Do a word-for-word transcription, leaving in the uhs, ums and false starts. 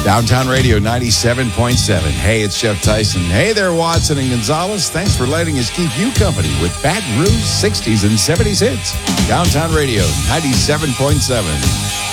Downtown Radio ninety-seven point seven. Hey, it's Jeff Tyson. Hey there, Watson and Gonzalez. Thanks for letting us keep you company with Baton Rouge sixties and seventies hits. Downtown Radio ninety-seven point seven.